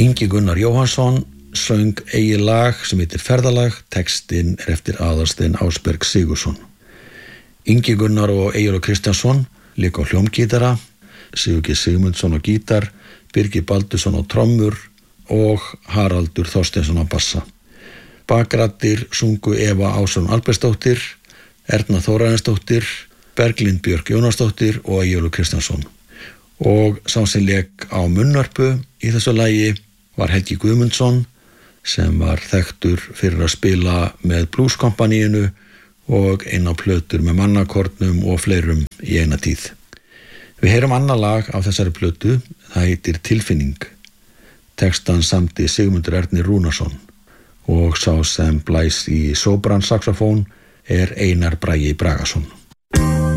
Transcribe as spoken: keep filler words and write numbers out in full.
Ingi Gunnar Jóhannsson söng eigið lag sem heitir Ferðalag, textinn er eftir Aðalstein Ásberg Sigurðsson. Ingi Gunnar og Eyjólfur Kristjánsson léku á hljómgítara, Sigurgeir Sigmundsson á gítar, Birgir Baldursson á trommur og Haraldur Þorsteinsson á bassa. Bakraddir sungu Eva Ásrún Albertsdóttir, Erna Þórarinsdóttir, Berglind Björk Jónasdóttir og Eyjólfur Kristjánsson. Og sá sem lék á munnvarpu í þessu lagi var Helgi Guðmundsson sem var þekktur fyrir að spila með blueskompaníinu og inn á plötur með mannakornum og fleirum í eina tíð. Við heyrum annað lag á þessari plötu, það heitir Tilfinning. Textan samdi Sigmundur Ernir Rúnarsson og sá sem blæs í sopran saxofón er Einar Bragi Bragason.